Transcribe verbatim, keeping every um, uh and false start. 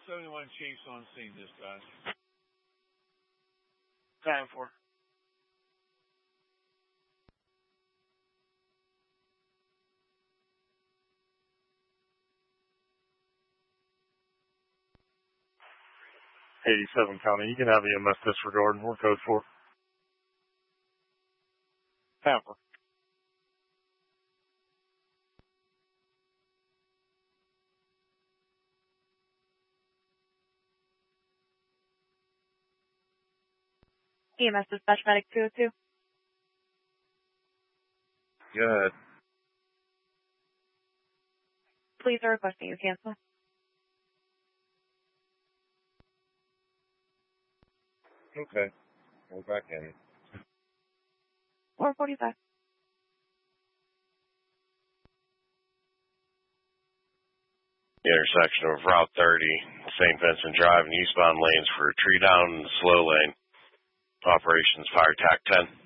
seventy-one Chiefs on scene, dispatch. Time for. eighty-seven County, you can have E M S disregard. We're code four. Time for. E M S dispatch medic two oh two. Go ahead. Please are requesting you cancel. Okay. We're back in. four forty-five. Intersection of Route thirty, Saint Vincent Drive and eastbound lanes for tree down and slow lane. Operations Fire Tac ten.